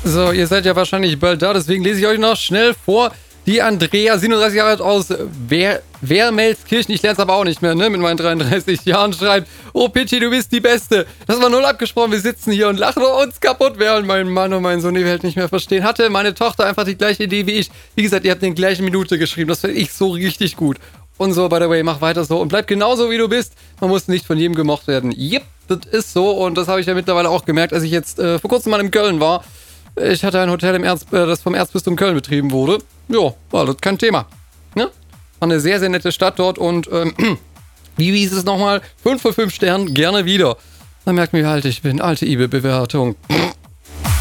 So, ihr seid ja wahrscheinlich bald da, deswegen lese ich euch noch schnell vor. Die Andrea, 37 Jahre alt aus Wermelskirchen, ich lerne es aber auch nicht mehr, ne, mit meinen 33 Jahren, schreibt: Oh, Pitchi, du bist die Beste. Das war null abgesprochen, wir sitzen hier und lachen uns kaputt, während mein Mann und mein Sohn die Welt nicht mehr verstehen. Hatte meine Tochter einfach die gleiche Idee wie ich. Wie gesagt, ihr habt in der gleichen Minute geschrieben, das finde ich so richtig gut. Und so, by the way, mach weiter so und bleib genauso, wie du bist. Man muss nicht von jedem gemocht werden. Yep, das ist so und das habe ich ja mittlerweile auch gemerkt, als ich jetzt vor kurzem mal in Köln war. Ich hatte ein Hotel das vom Erzbistum Köln betrieben wurde. Jo, war das kein Thema. Ne? War eine sehr, sehr nette Stadt dort und wie hieß es nochmal? 5 von 5 Sternen, gerne wieder. Da merkt man, wie alt ich bin. Alte eBay-Bewertung.